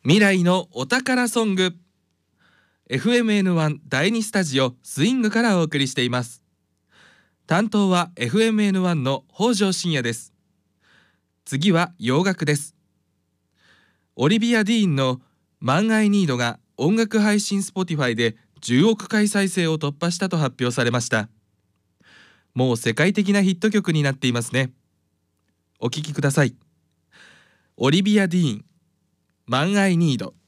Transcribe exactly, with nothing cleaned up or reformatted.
未来のお宝ソング エフエムエヌワン だいにスタジオスイングからお送りしています。担当は エフエムエヌワン の北条信也です。次は洋楽です。オリビア・ディーンのマン・アイ・ニードが音楽配信 Spotify でじゅうおくかい再生を突破したと発表されました。もう世界的なヒット曲になっていますね。お聴きください。オリビア・ディーン、マン・アイ・ニード。